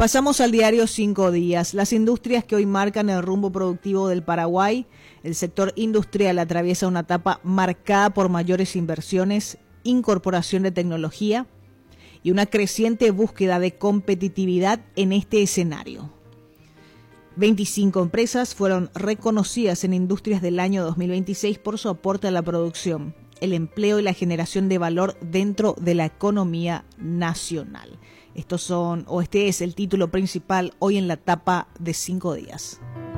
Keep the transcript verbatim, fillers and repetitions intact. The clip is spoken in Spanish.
Pasamos al diario Cinco Días. Las industrias que hoy marcan el rumbo productivo del Paraguay. El sector industrial atraviesa una etapa marcada por mayores inversiones, incorporación de tecnología y una creciente búsqueda de competitividad en este escenario. veinticinco empresas fueron reconocidas en Industrias del año dos mil veintiséis por su aporte a la producción, el empleo y la generación de valor dentro de la economía nacional. Estos son, o este es el título principal hoy en la tapa de Cinco Días.